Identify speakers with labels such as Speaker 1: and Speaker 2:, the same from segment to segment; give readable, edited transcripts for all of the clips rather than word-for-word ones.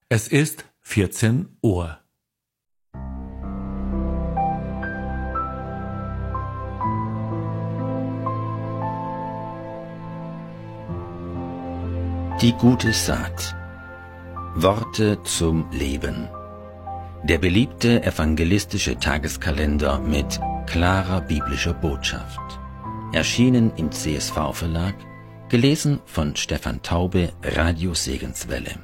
Speaker 1: Es ist 14 Uhr.
Speaker 2: Die gute Saat. Worte zum Leben. Der beliebte evangelistische Tageskalender mit klarer biblischer Botschaft. Erschienen im CSV-Verlag, gelesen von Stefan Taube, Radio Segenswelle.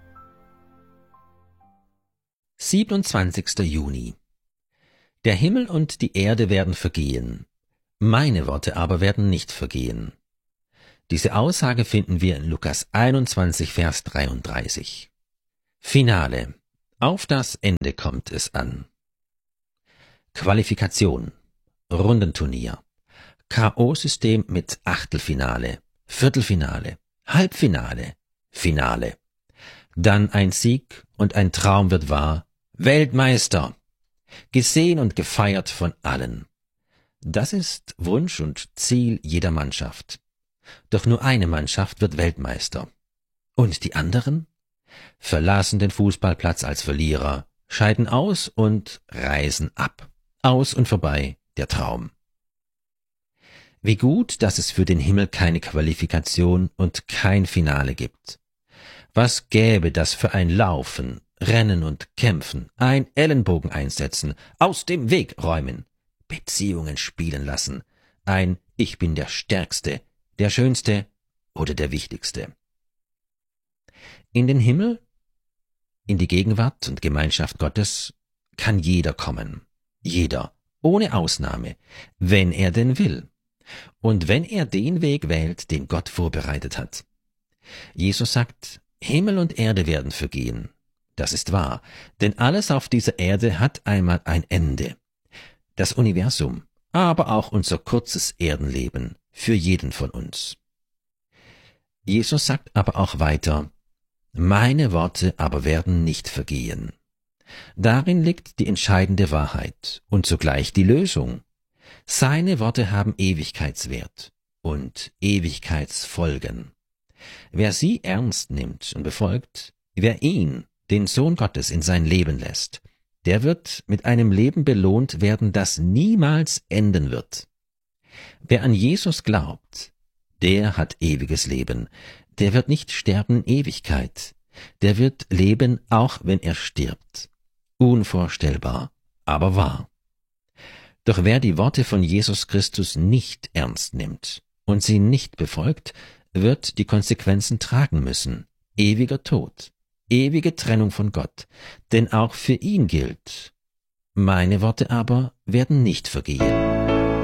Speaker 2: 27. Juni. Der Himmel und die Erde werden vergehen, meine Worte aber werden nicht vergehen. Diese Aussage finden wir in Lukas 21, Vers 33. Finale. Auf das Ende kommt es an. Qualifikation. Rundenturnier. K.O.-System mit Achtelfinale, Viertelfinale, Halbfinale, Finale. Dann ein Sieg und ein Traum wird wahr. Weltmeister. Gesehen und gefeiert von allen. Das ist Wunsch und Ziel jeder Mannschaft. Doch nur eine Mannschaft wird Weltmeister. Und die anderen? Verlassen den Fußballplatz als Verlierer, scheiden aus und reisen ab. Aus und vorbei der Traum. Wie gut, dass es für den Himmel keine Qualifikation und kein Finale gibt. Was gäbe das für ein Laufen, Rennen und Kämpfen, ein Ellenbogen einsetzen, aus dem Weg räumen, Beziehungen spielen lassen, ein Ich bin der Stärkste, der Schönste oder der Wichtigste. In den Himmel, in die Gegenwart und Gemeinschaft Gottes kann jeder kommen. Jeder, ohne Ausnahme, wenn er denn will. Und wenn er den Weg wählt, den Gott vorbereitet hat. Jesus sagt, Himmel und Erde werden vergehen. Das ist wahr, denn alles auf dieser Erde hat einmal ein Ende. Das Universum, aber auch unser kurzes Erdenleben, für jeden von uns. Jesus sagt aber auch weiter, meine Worte aber werden nicht vergehen. Darin liegt die entscheidende Wahrheit und zugleich die Lösung. Seine Worte haben Ewigkeitswert und Ewigkeitsfolgen. Wer sie ernst nimmt und befolgt, wer ihn, den Sohn Gottes, in sein Leben lässt, der wird mit einem Leben belohnt werden, das niemals enden wird. Wer an Jesus glaubt, der hat ewiges Leben, der wird nicht sterben in Ewigkeit, der wird leben, auch wenn er stirbt. Unvorstellbar, aber wahr. Doch wer die Worte von Jesus Christus nicht ernst nimmt und sie nicht befolgt, wird die Konsequenzen tragen müssen. Ewiger Tod, ewige Trennung von Gott, denn auch für ihn gilt, meine Worte aber werden nicht vergehen.